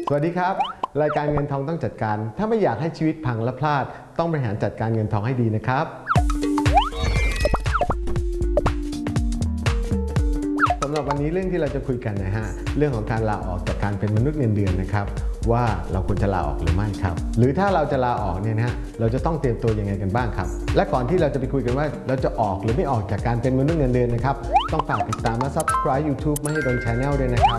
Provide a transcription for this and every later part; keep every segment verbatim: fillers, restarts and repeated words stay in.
สวัสดีครับรายการเงินทองต้องจัดการถ้าไม่อยากให้ชีวิตพังและพลาดต้องบริหารจัดการเงินทองให้ดีนะครับสำหรับวันนี้เรื่องที่เราจะคุยกันนะฮะเรื่องของการลาออกจากการเป็นมนุษย์เงินเดือนนะครับว่าเราควรจะลาออกหรือไม่ครับหรือถ้าเราจะลาออกเนี่ยนะฮะเราจะต้องเตรียมตัวยังไงกันบ้างครับและก่อนที่เราจะไปคุยกันว่าเราจะออกหรือไม่ออกจากการเป็นมนุษย์เงินเดือนนะครับต้องฝากติดตามและ Subscribe YouTube มาให้โดน Channel ด้วยนะครับ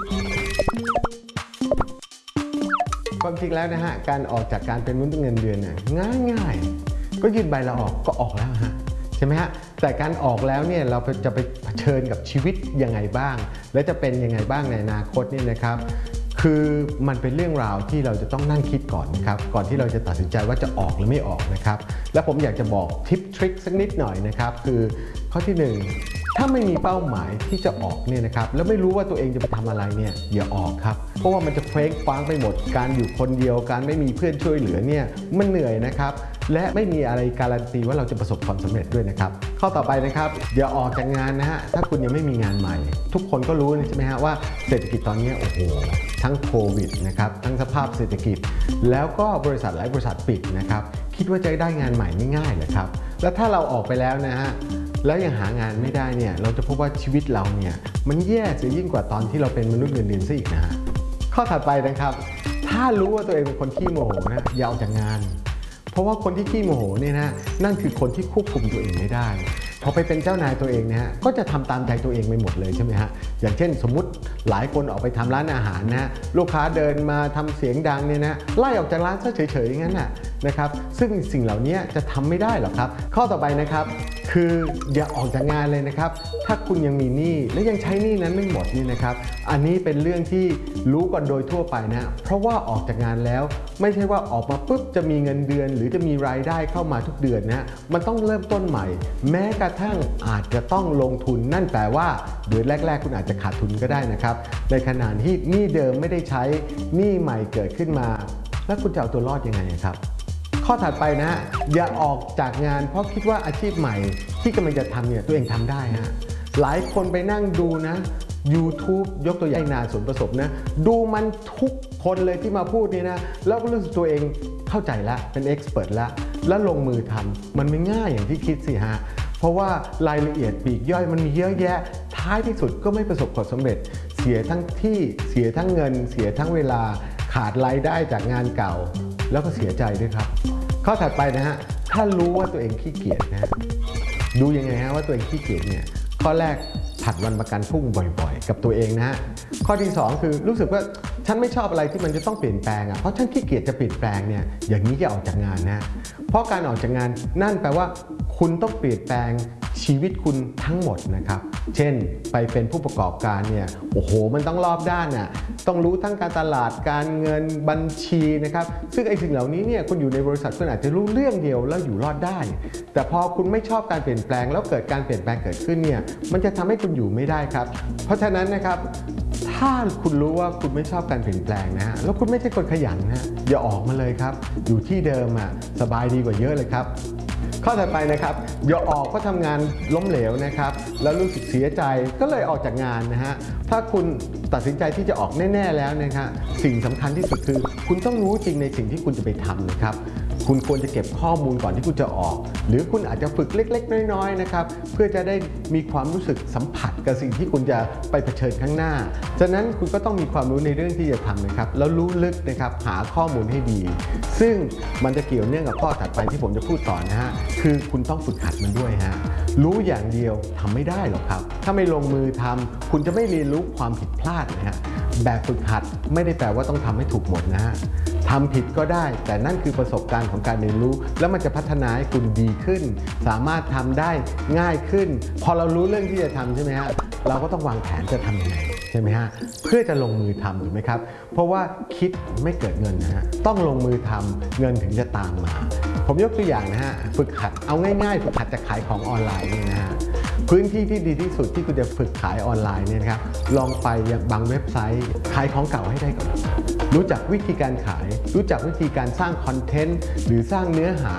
ความจริงแล้วนะฮะการออกจากการเป็นมนุษย์เงินเดือนเนี่ยง่ายๆก็ยื่นใบลาออกก็ออกแล้วฮะใช่ไหมฮะแต่การออกแล้วเนี่ยเราจะไปเผชิญกับชีวิตยังไงบ้างและจะเป็นยังไงบ้างในอนาคตเนี่ยนะครับคือมันเป็นเรื่องราวที่เราจะต้องนั่งคิดก่อนนะครับก่อนที่เราจะตัดสินใจว่าจะออกหรือไม่ออกนะครับและผมอยากจะบอกทิปทริคสักนิดหน่อยนะครับคือข้อที่หนึ่งถ้าไม่มีเป้าหมายที่จะออกเนี่ยนะครับแล้วไม่รู้ว่าตัวเองจะไปทำอะไรเนี่ยอย่าออกครับเพราะว่ามันจะเคว้งคว้างไปหมดการอยู่คนเดียวการไม่มีเพื่อนช่วยเหลือเนี่ยมันเหนื่อยนะครับและไม่มีอะไรการันตีว่าเราจะประสบความสำเร็จด้วยนะครับข้อต่อไปนะครับอย่าออกจากงานนะฮะถ้าคุณยังไม่มีงานใหม่ทุกคนก็รู้ใช่ไหมฮะว่าเศรษฐกิจตอนนี้โอ้โหทั้งโควิดนะครับทั้งสภาพเศรษฐกิจแล้วก็บริษัทหลายบริษัทปิดนะครับคิดว่าจะได้งานใหม่ไม่ง่ายเลยครับแล้วถ้าเราออกไปแล้วนะฮะแล้วยังหางานไม่ได้เนี่ยเราจะพบว่าชีวิตเราเนี่ยมันแย่เสียยิ่งกว่าตอนที่เราเป็นมนุษย์เงินเดือนซะอีกนะฮะข้อถัดไปนะครับถ้ารู้ว่าตัวเองเป็นคนขี้โมโหนะอย่าออกจากงานเพราะว่าคนที่ขี้โมโหเนี่ยนะนั่นคือคนที่ควบคุมตัวเองไม่ได้พอไปเป็นเจ้านายตัวเองนะฮะก็จะทำตามใจตัวเองไปหมดเลยใช่ไหมฮะอย่างเช่นสมมุติหลายคนออกไปทำร้านอาหารนะลูกค้าเดินมาทำเสียงดังเนี่ยนะไล่ออกจากร้านซะเฉยๆอย่างนั้นน่ะนะครับซึ่งสิ่งเหล่านี้จะทำไม่ได้หรอกครับข้อต่อไปนะครับคืออย่าออกจากงานเลยนะครับถ้าคุณยังมีหนี้และยังใช้หนี้นั้นไม่หมดนี่นะครับอันนี้เป็นเรื่องที่รู้กันโดยทั่วไปนะเพราะว่าออกจากงานแล้วไม่ใช่ว่าออกมาปุ๊บจะมีเงินเดือนหรือจะมีรายได้เข้ามาทุกเดือนนะมันต้องเริ่มต้นใหม่แม้กระทั่งอาจจะต้องลงทุนนั่นแปลว่าเดือนแรกๆคุณอาจจะขาดทุนก็ได้นะครับในขณะที่หนี้เดิมไม่ได้ใช้หนี้ใหม่เกิดขึ้นมาแล้วคุณจะเอาตัวรอดยังไงครับข้อถัดไปนะอย่าออกจากงานเพราะคิดว่าอาชีพใหม่ที่กำลังจะทำเนี่ยตัวเองทำได้ฮะหลายคนไปนั่งดูนะ YouTube ยกตัวอย่างนาสนประสบนะดูมันทุกคนเลยที่มาพูดนี่นะแล้วก็รู้สึกตัวเองเข้าใจแล้วเป็นเอ็กซ์เพรสแล้วแล้วลงมือทำมันไม่ง่ายอย่างที่คิดสิฮะเพราะว่ารายละเอียดปลีกย่อยมันมีเยอะแยะท้ายที่สุดก็ไม่ประสบความสำเร็จเสียทั้งที่เสียทั้งเงินเสียทั้งเวลาขาดรายได้จากงานเก่าแล้วก็เสียใจด้วยครับข้อถัดไปนะฮะถ้ารู้ว่าตัวเองขี้เกียจนะดูยังไงฮะว่าตัวเองขี้เกียจเนี่ยข้อแรกผัดวันประกันพรุ่งบ่อยๆกับตัวเองนะฮะข้อที่สองคือรู้สึกว่าฉันไม่ชอบอะไรที่มันจะต้องเปลี่ยนแปลงอ่ะเพราะฉันขี้เกียจจะเปลี่ยนแปลงเนี่ยอย่างนี้จะออกจากงานนะเพราะการออกจากงานนั่นแปลว่าคุณต้องเปลี่ยนแปลงชีวิตคุณทั้งหมดนะครับเช่นไปเป็นผู้ประกอบการเนี่ยโอ้โหมันต้องรอบด้านน่ะต้องรู้ทั้งการตลาดการเงินบัญชีนะครับซึ่งไอ้สิ่งเหล่านี้เนี่ยคุณอยู่ในบริษัทคุณอาจจะรู้เรื่องเดียวแล้วอยู่รอดได้แต่พอคุณไม่ชอบการเปลี่ยนแปลงแล้วเกิดการเปลี่ยนแปลงเกิดขึ้นเนี่ยมันจะทำให้คุณอยู่ไม่ได้ครับเพราะฉะนั้นนะครับถ้าคุณรู้ว่าคุณไม่ชอบการเปลี่ยนแปลงนะฮะแล้วคุณไม่ใช่คนขยันนะอย่าออกมาเลยครับอยู่ที่เดิมอ่ะสบายดีกว่าเยอะเลยครับข้อถัดไปนะครับอย่าออกเพราะทำงานล้มเหลวนะครับแล้วรู้สึกเสียใจก็เลยออกจากงานนะฮะถ้าคุณตัดสินใจที่จะออกแน่ๆแล้วนะครับสิ่งสำคัญที่สุดคือคุณต้องรู้จริงในสิ่งที่คุณจะไปทำนะครับคุณควรจะเก็บข้อมูลก่อนที่คุณจะออกหรือคุณอาจจะฝึกเล็กๆน้อยๆนะครับเพื่อจะได้มีความรู้สึกสัมผัสกับสิ่งที่คุณจะไปเผชิญข้างหน้าฉะนั้นคุณก็ต้องมีความรู้ในเรื่องที่จะทำนะครับแล้วรู้ลึกนะครับหาข้อมูลให้ดีซึ่งมันจะเกี่ยวเนื่องกับข้อถัดไปที่ผมจะพูดต่อนะฮะคือคุณต้องฝึกหัดมันด้วยฮะรู้อย่างเดียวทำไม่ได้หรอกครับถ้าไม่ลงมือทำคุณจะไม่เรียนรู้ความผิดพลาดนะฮะแบบฝึกหัดไม่ได้แปลว่าต้องทำให้ถูกหมดนะฮะทำผิดก็ได้แต่นั่นคือประสบการณ์ของการเรียนรู้แล้วมันจะพัฒนาให้คุณดีขึ้นสามารถทำได้ง่ายขึ้นพอเรารู้เรื่องที่จะทำใช่ไหมฮะเราก็ต้องวางแผนจะทำยังไงใช่ไหมฮะเพื่อจะลงมือทำถูกไหมครับเพราะว่าคิดไม่เกิดเงินนะฮะต้องลงมือทำเงินถึงจะตามมาผมยกตัวอย่างนะฮะฝึกหัดเอาง่ายๆฝึกหัดจะขายของออนไลน์เนี่ยนะฮะพื้นที่ที่ดีที่สุดที่คุณจะฝึกขายออนไลน์เนี่ยนะครับลองไปยังบางเว็บไซต์ขายของเก่าให้ได้ก่อนรู้จักวิธีการขายรู้จักวิธีการสร้างคอนเทนต์หรือสร้างเนื้อหา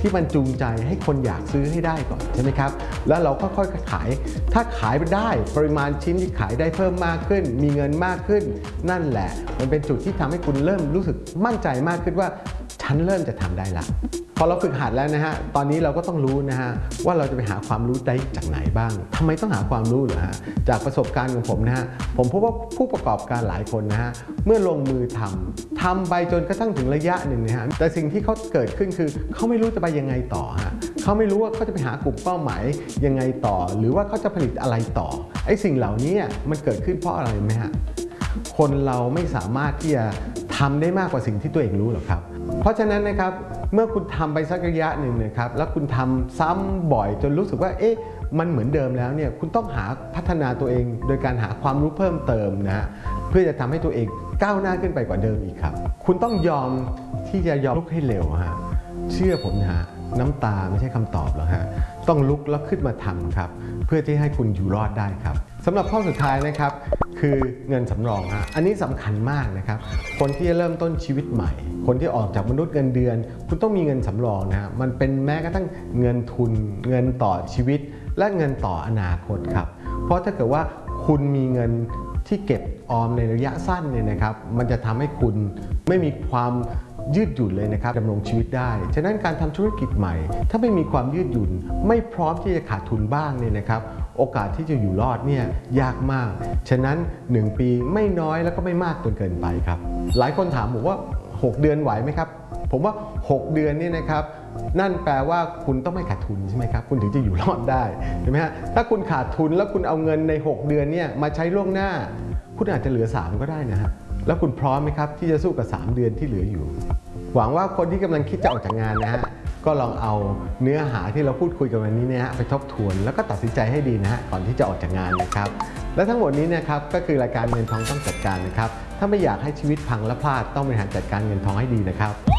ที่มันจูงใจให้คนอยากซื้อให้ได้ก่อนใช่ไหมครับแล้วเราก็ค่อยๆขายถ้าขายไปได้ปริมาณชิ้นที่ขายได้เพิ่มมากขึ้นมีเงินมากขึ้นนั่นแหละมันเป็นจุดที่ทำให้คุณเริ่มรู้สึกมั่นใจมากขึ้นว่าฉันเริ่มจะทำได้ละพอเราฝึกหัดแล้วนะฮะตอนนี้เราก็ต้องรู้นะฮะว่าเราจะไปหาความรู้ได้จากไหนบ้างทำไมต้องหาความรู้เหรอฮะจากประสบการณ์ของผมนะฮะผมพบว่าผู้ประกอบการหลายคนนะฮะเมื่อลงมือทำทำไปจนกระทั่งถึงระยะหนึ่งนะฮะแต่สิ่งที่เขาเกิดขึ้นคือเขาไม่รู้จะไปยังไงต่อฮะเขาไม่รู้ว่าเขาจะไปหากลุ่มเป้าหมายยังไงต่อหรือว่าเขาจะผลิตอะไรต่อไอ้สิ่งเหล่านี้มันเกิดขึ้นเพราะอะไรไหมฮะคนเราไม่สามารถที่จะทำได้มากกว่าสิ่งที่ตัวเองรู้หรอกครับเพราะฉะนั้นนะครับเมื่อคุณทำไปสักระยะหนึ่งนะครับแล้วคุณทำซ้ำบ่อยจนรู้สึกว่าเอ๊ะมันเหมือนเดิมแล้วเนี่ยคุณต้องหาพัฒนาตัวเองโดยการหาความรู้เพิ่มเติมนะฮะเพื่อจะทำให้ตัวเองก้าวหน้าขึ้นไปกว่าเดิมอีกครับคุณต้องยอมที่จะยอมลุกให้เร็วฮะเชื่อผมนะฮะน้ำตาไม่ใช่คำตอบหรอกฮะต้องลุกแล้วขึ้นมาทำครับเพื่อที่ให้คุณอยู่รอดได้ครับสำหรับข้อสุดท้ายนะครับคือเงินสำรองฮะอันนี้สำคัญมากนะครับคนที่จะเริ่มต้นชีวิตใหม่คนที่ออกจากมนุษย์เงินเดือนคุณต้องมีเงินสำรองนะฮะมันเป็นแม้กระทั่งเงินทุนเงินต่อชีวิตและเงินต่ออนาคตครับเพราะถ้าเกิดว่าคุณมีเงินที่เก็บออมในระยะสั้นเนี่ยนะครับมันจะทำให้คุณไม่มีความยืดหยุ่นเลยนะครับดำรงชีวิตได้ฉะนั้นการทำธุรกิจใหม่ถ้าไม่มีความยืดหยุ่นไม่พร้อมที่จะขาดทุนบ้างเนี่ยนะครับโอกาสที่จะอยู่รอดเนี่ยยากมากฉะนั้นหนึ่งปีไม่น้อยแล้วก็ไม่มากจนเกินไปครับหลายคนถามผมว่าหกเดือนไหวไหมครับผมว่าหกเดือนนี่นะครับนั่นแปลว่าคุณต้องไม่ขาดทุนใช่ไหมครับคุณถึงจะอยู่รอดได้ใช่ไหมฮะถ้าคุณขาดทุนแล้วคุณเอาเงินในหกเดือนเนี่ยมาใช้ล่วงหน้าคุณอาจจะเหลือสามก็ได้นะฮะแล้วคุณพร้อมไหมครับที่จะสู้กับสามเดือนที่เหลืออยู่หวังว่าคนที่กำลังคิดจะออกจากงานนะฮะก็ลองเอาเนื้อหาที่เราพูดคุยกันวันนี้เนี่ยไปทบทวนแล้วก็ตัดสินใจให้ดีนะฮะก่อนที่จะออกจากงานนะครับและทั้งหมดนี้นะครับก็คือรายการเงินทองต้องจัดการนะครับถ้าไม่อยากให้ชีวิตพังและพลาดต้องบริหารจัดการเงินทองให้ดีนะครับ